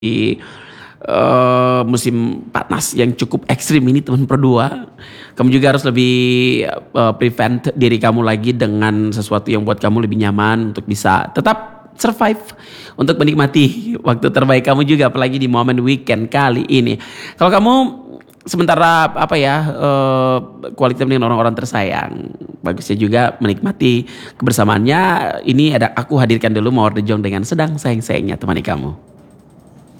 musim panas yang cukup ekstrim ini teman berdua. Kamu juga harus lebih prevent diri kamu lagi dengan sesuatu yang buat kamu lebih nyaman untuk bisa tetap survive untuk menikmati waktu terbaik kamu juga apalagi di momen weekend kali ini. Kalau kamu sementara apa ya quality time dengan orang-orang tersayang, bagusnya juga menikmati kebersamaannya. Ini ada aku hadirkan dulu Mawar De Jong dengan sedang sayang-sayangnya temani kamu.